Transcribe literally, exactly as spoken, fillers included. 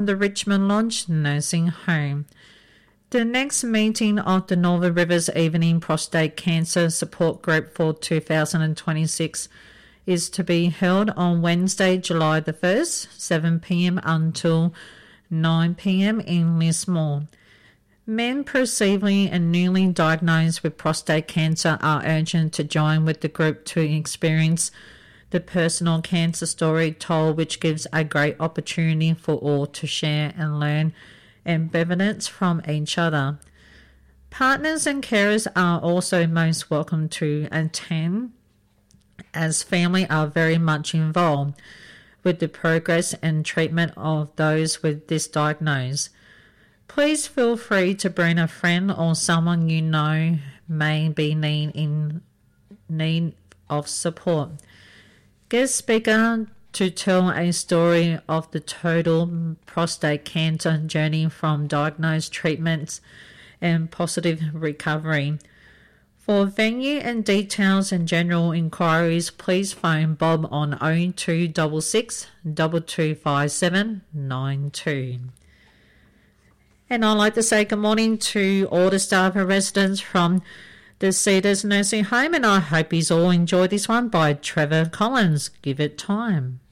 the Richmond Lodge Nursing Home. The next meeting of the Northern Rivers Evening Prostate Cancer Support Group for two thousand twenty-six is to be held on Wednesday, July the first, seven p.m. until nine p.m. in Lismore. Men previously and newly diagnosed with prostate cancer are urged to join with the group to experience the personal cancer story told, which gives a great opportunity for all to share and learn and evidence from each other. Partners and carers are also most welcome to attend, as family are very much involved with the progress and treatment of those with this diagnosis. Please feel free to bring a friend or someone you know may be need in need of support. Guest speaker to tell a story of the total prostate cancer journey from diagnosed treatments and positive recovery. For venue and details and general inquiries, please phone Bob on oh two six six, two two five seven nine two. And I'd like to say good morning to all the staff and residents from the Cedars Nursing Home, and I hope you all enjoyed this one by Trevor Collins. Give it time.